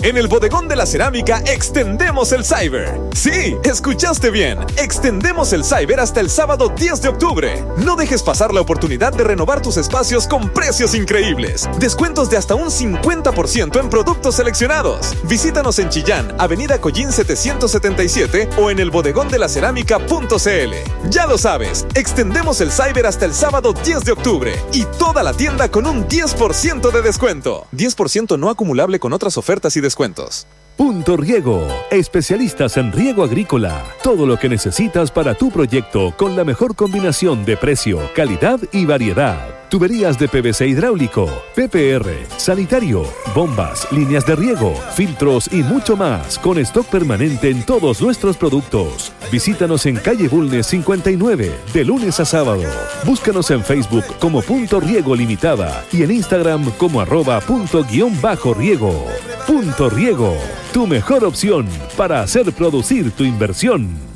En el Bodegón de la Cerámica extendemos el Cyber. Sí, escuchaste bien. Extendemos el Cyber hasta el sábado 10 de octubre. No dejes pasar la oportunidad de renovar tus espacios con precios increíbles. Descuentos de hasta un 50% en productos seleccionados. Visítanos en Chillán, Avenida Collín 777 o en elbodegondelaceraमिca.cl. Ya lo sabes, extendemos el Cyber hasta el sábado 10 de octubre y toda la tienda con un 10% de descuento. 10% no acumulable con otras ofertas y descuentos. Punto Riego, especialistas en riego agrícola. Todo lo que necesitas para tu proyecto con la mejor combinación de precio, calidad y variedad. Tuberías de PVC hidráulico, PPR, sanitario, bombas, líneas de riego, filtros y mucho más, con stock permanente en todos nuestros productos. Visítanos en calle Bulnes 59, de lunes a sábado. Búscanos en Facebook como Punto Riego Limitada y en Instagram como @punto_riego. Punto Riego, tu mejor opción para hacer producir tu inversión.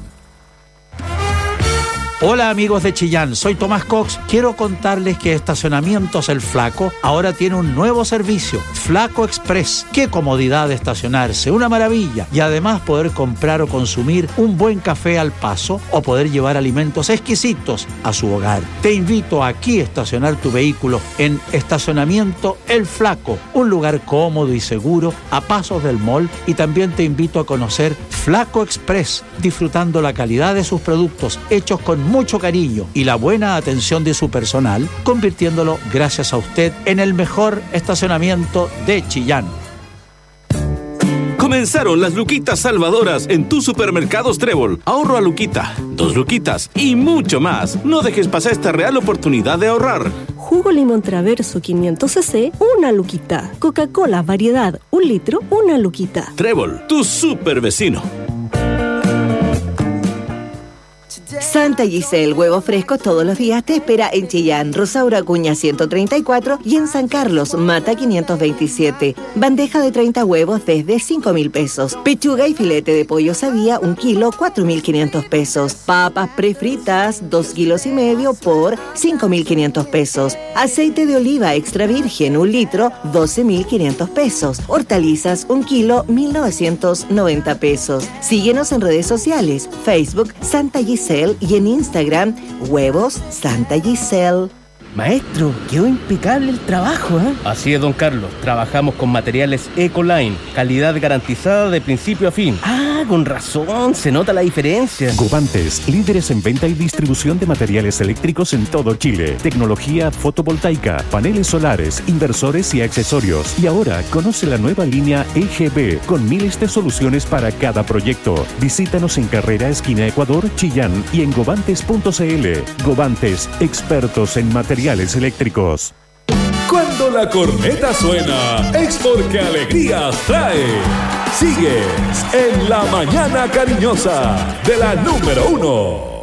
Hola amigos de Chillán, soy Tomás Cox. Quiero contarles que Estacionamientos El Flaco ahora tiene un nuevo servicio, Flaco Express. Qué comodidad de estacionarse, una maravilla. Y además poder comprar o consumir un buen café al paso o poder llevar alimentos exquisitos a su hogar. Te invito aquí a estacionar tu vehículo en Estacionamiento El Flaco, un lugar cómodo y seguro a pasos del mall, y también te invito a conocer Flaco Express, disfrutando la calidad de sus productos hechos con mucho cariño y la buena atención de su personal, convirtiéndolo, gracias a usted, en el mejor estacionamiento de Chillán. Comenzaron las luquitas salvadoras en tus supermercados Trébol. Ahorro a luquita, 2 luquitas y mucho más. No dejes pasar esta real oportunidad de ahorrar. Jugo limón Traverso 500 cc, una luquita. Coca-Cola variedad, 1 litro, una luquita. Trébol, tu super vecino. Santa Giselle, huevo fresco todos los días te espera en Chillán, Rosaura Acuña 134 y en San Carlos, Mata 527. Bandeja de 30 huevos desde 5.000 pesos. Pechuga y filete de pollo Sadía, 1 kilo, 4.500 pesos. Papas prefritas, 2,5 kilos por 5.500 pesos. Aceite de oliva extra virgen, 1 litro, 12.500 pesos. Hortalizas, 1 kilo, 1.990 pesos. Síguenos en redes sociales, Facebook Santa Giselle y en Instagram, Huevos Santa Giselle. Maestro, quedó impecable el trabajo, ¿eh? Así es, don Carlos. Trabajamos con materiales Ecoline, calidad garantizada de principio a fin. Ah, con razón, se nota la diferencia. Govantes, líderes en venta y distribución de materiales eléctricos en todo Chile. Tecnología fotovoltaica, paneles solares, inversores y accesorios. Y ahora conoce la nueva línea EGB con miles de soluciones para cada proyecto. Visítanos en Carrera Esquina Ecuador, Chillán y en govantes.cl. Govantes, expertos en materiales eléctricos. Cuando la corneta suena, es porque alegrías trae. Sigues en La Mañana Cariñosa de la número 1.